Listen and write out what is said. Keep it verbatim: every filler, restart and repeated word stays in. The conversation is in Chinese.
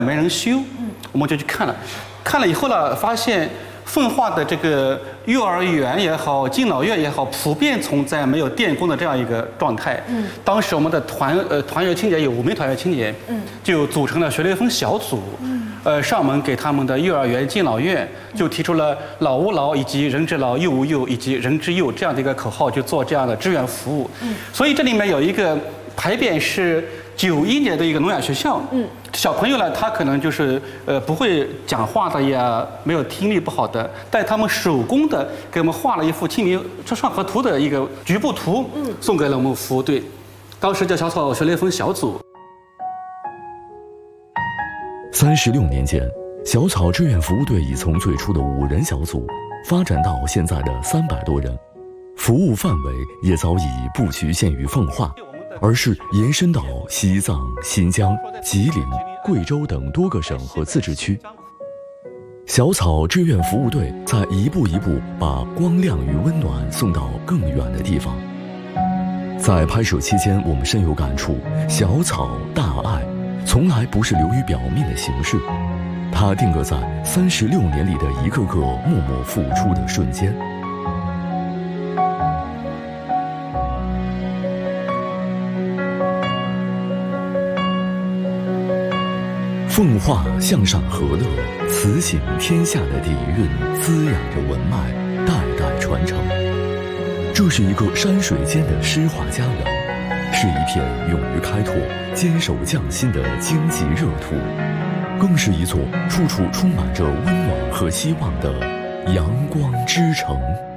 没人修，我们就去看了，看了以后呢，发现奉化的这个幼儿园也好，敬老院也好，普遍存在没有电工的这样一个状态。嗯，当时我们的团呃团员青年有五名团员青年，嗯，就组成了学雷锋小组，嗯，呃上门给他们的幼儿园、敬老院就提出了老吾老以及人之老，幼吾幼以及人之幼这样的一个口号，就做这样的志愿服务。嗯，所以这里面有一个牌匾是九一年的一个聋哑学校，嗯，小朋友呢，他可能就是呃不会讲话的呀，没有听力不好的，但他们手工的给我们画了一幅《清明上河图》的一个局部图，嗯，送给了我们服务队，当时叫小草学雷锋小组。 三十六年间，小草志愿服务队已从最初的五人小组发展到现在的三百多人，服务范围也早已不局限于奉化，而是延伸到西藏、新疆、吉林、贵州等多个省和自治区。小草志愿服务队在一步一步把光亮与温暖送到更远的地方。在拍摄期间，我们深有感触，小草大爱从来不是流于表面的形式，它定格在三十六年里的一个个默默付出的瞬间。奉化向善和乐，慈行天下的底蕴滋养着文脉，代代传承。这是一个山水间的诗画家园，是一片勇于开拓、坚守匠心的经济热土，更是一座处处充满着温暖和希望的阳光之城。